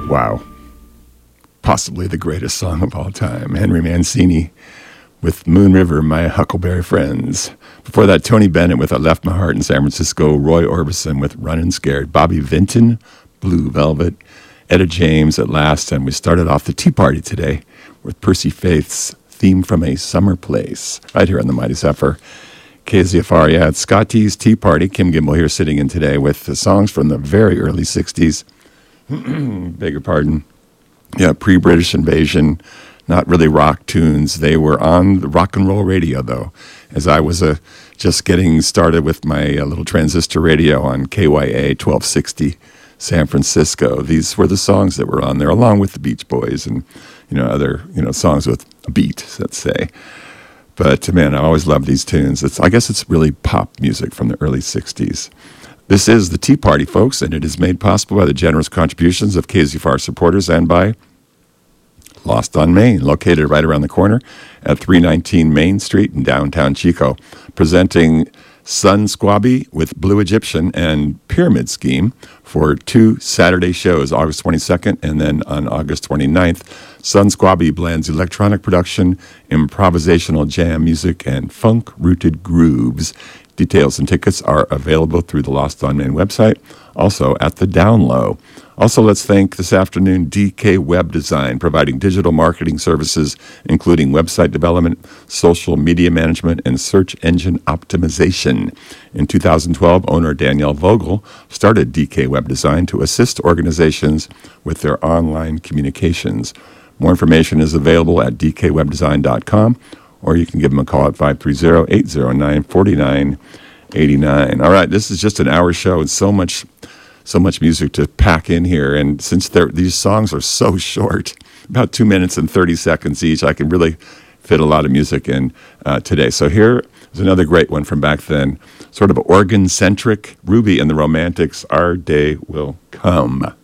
Wow. Possibly the greatest song of all time. Henry Mancini with Moon River, My Huckleberry Friends. Before that, Tony Bennett with I Left My Heart in San Francisco. Roy Orbison with Runnin' Scared. Bobby Vinton, Blue Velvet. Etta James at last. And we started off the Tea Party today with Percy Faith's Theme from a Summer Place, right here on the Mighty Zephyr. KZFR, yeah, it's Scott T's Tea Party. Kim Gimbel here sitting in today with the songs from the very early 60s. Beg your pardon. Yeah, pre-British invasion, not really rock tunes. They were on the rock and roll radio, though, as I was just getting started with my little transistor radio on KYA 1260 San Francisco. These were the songs that were on there, along with the Beach Boys and other songs with a beat, let's say. But man, I always love these tunes. I guess it's really pop music from the early 60s. This is the Tea Party, folks, and it is made possible by the generous contributions of KZFR supporters and by Lost on Main, located right around the corner at 319 Main Street in downtown Chico, presenting Sun Squabby with Blue Egyptian and Pyramid Scheme for 2 Saturday shows, August 22nd and then on August 29th. Sun Squabby blends electronic production, improvisational jam music, and funk-rooted grooves. Details and tickets are available through the Lost on Main website, also at the Down Low. Also, let's thank this afternoon DK Web Design, providing digital marketing services, including website development, social media management, and search engine optimization. In 2012, owner Danielle Vogel started DK Web Design to assist organizations with their online communications. More information is available at dkwebdesign.com, or you can give them a call at 530-809-4989. All right, this is just an hour show and so much music to pack in here. And since these songs are so short, about 2 minutes and 30 seconds each, I can really fit a lot of music in today. So here is another great one from back then, sort of organ-centric, Ruby and the Romantics, Our Day Will Come.